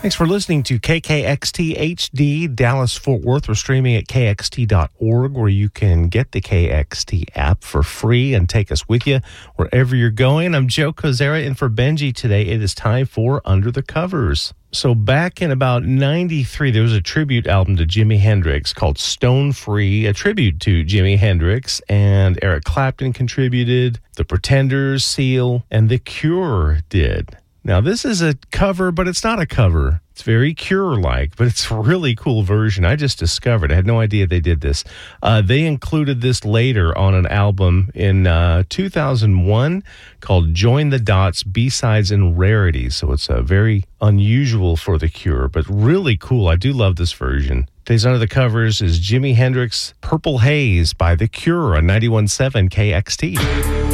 Thanks for listening to KKXT HD Dallas-Fort Worth. We're streaming at kxt.org, where you can get the KXT app for free and take us with you wherever you're going. I'm Joe Kozera in for Benji today. It is time for Under the Covers. So back in about 93, there was a tribute album to Jimi Hendrix called Stone Free, a tribute to Jimi Hendrix, and Eric Clapton contributed, The Pretenders, Seal, and The Cure did. Now, this is a cover, but it's not a cover. It's very Cure-like, but it's a really cool version. I just discovered. I had no idea they did this. They included this later on an album in 2001 called Join the Dots, B-Sides and Rarities. So it's very unusual for The Cure, but really cool. I do love this version. Today's Under the Covers is Jimi Hendrix, Purple Haze by The Cure on 91.7 KXT.